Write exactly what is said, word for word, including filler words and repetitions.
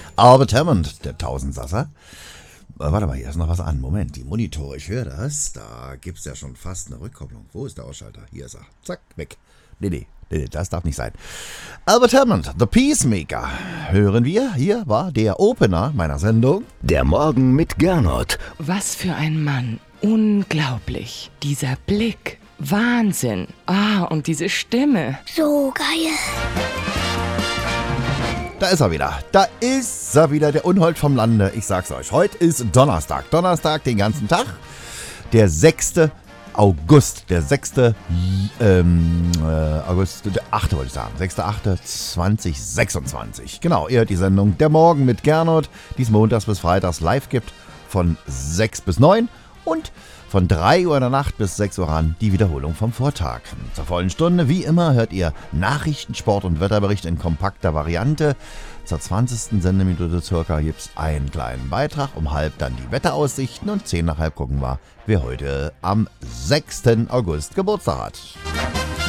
Albert Hammond, der Tausendsasser. Äh, warte mal, hier ist noch was an. Moment, die Monitore, ich höre das. Da gibt es ja schon fast eine Rückkopplung. Wo ist der Ausschalter? Hier ist er. Zack, weg. Nee, nee, nee, das darf nicht sein. Albert Hammond, The Peacemaker. Hören wir, hier war der Opener meiner Sendung. Der Morgen mit Gernot. Was für ein Mann. Unglaublich. Dieser Blick. Wahnsinn. Ah, und diese Stimme. So geil. Da ist er wieder. Da ist er wieder, der Unhold vom Lande. Ich sag's euch, heute ist Donnerstag. Donnerstag den ganzen Tag. Der sechste August. Der sechste Ähm, äh, August, der achte wollte ich sagen. sechster achte zweitausendsechsundzwanzig. Genau, ihr hört die Sendung Der Morgen mit Gernot, die es montags bis freitags live gibt. Von sechs bis neun und von drei Uhr in der Nacht bis sechs Uhr an die Wiederholung vom Vortag. Zur vollen Stunde, wie immer, hört ihr Nachrichten, Sport und Wetterbericht in kompakter Variante. Zur zwanzigsten Sendeminute circa gibt es einen kleinen Beitrag. Um halb dann die Wetteraussichten und zehn nach halb gucken wir, wer heute am sechsten August Geburtstag hat.